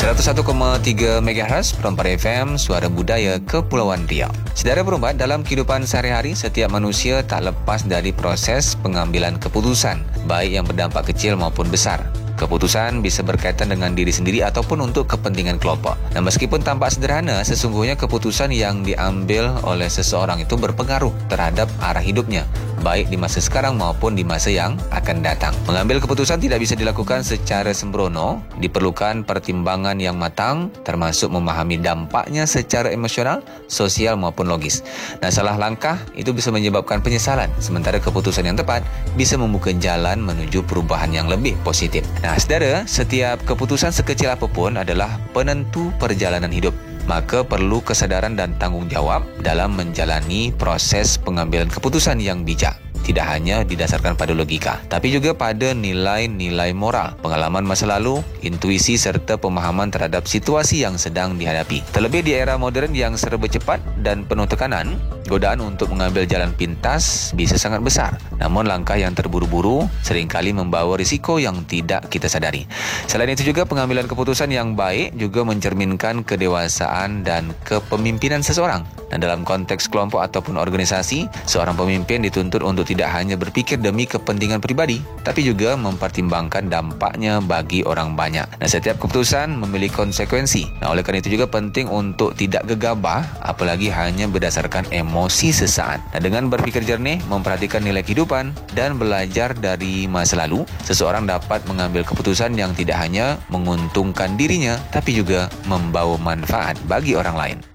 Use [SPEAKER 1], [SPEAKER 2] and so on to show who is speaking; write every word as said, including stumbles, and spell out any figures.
[SPEAKER 1] seratus satu koma tiga megahertz Perampari F M, Suara Budaya Kepulauan Riau. Saudara Berumbat, dalam kehidupan sehari-hari, setiap manusia tak lepas dari proses pengambilan keputusan, baik yang berdampak kecil maupun besar. Keputusan bisa berkaitan dengan diri sendiri ataupun untuk kepentingan kelompok. Nah, meskipun tampak sederhana, sesungguhnya keputusan yang diambil oleh seseorang itu berpengaruh terhadap arah hidupnya, baik di masa sekarang maupun di masa yang akan datang. Mengambil keputusan tidak bisa dilakukan secara sembrono, diperlukan pertimbangan yang matang, termasuk memahami dampaknya secara emosional, sosial maupun logis. Nah, salah langkah itu bisa menyebabkan penyesalan, sementara keputusan yang tepat bisa membuka jalan menuju perubahan yang lebih positif. Nah, saudara, setiap keputusan sekecil apapun adalah penentu perjalanan hidup. Maka perlu kesadaran dan tanggung jawab dalam menjalani proses pengambilan keputusan yang bijak. Tidak hanya didasarkan pada logika, tapi juga pada nilai-nilai moral, pengalaman masa lalu, intuisi serta pemahaman terhadap situasi yang sedang dihadapi. Terlebih di era moden yang serba cepat dan penuh tekanan, godaan untuk mengambil jalan pintas bisa sangat besar. Namun langkah yang terburu-buru seringkali membawa risiko yang tidak kita sadari. Selain itu juga pengambilan keputusan yang baik juga mencerminkan kedewasaan dan kepemimpinan seseorang. Dan dalam konteks kelompok ataupun organisasi, seorang pemimpin dituntut untuk tidak hanya berfikir demi kepentingan pribadi, tapi juga mempertimbangkan dampaknya bagi orang banyak. Nah, setiap keputusan memiliki konsekuensi. Nah, oleh kerana itu juga penting untuk tidak gegabah, apalagi hanya berdasarkan emosi sesaat. Nah, dengan berfikir jernih, memperhatikan nilai kehidupan, dan belajar dari masa lalu, seseorang dapat mengambil keputusan yang tidak hanya menguntungkan dirinya, tapi juga membawa manfaat bagi orang lain.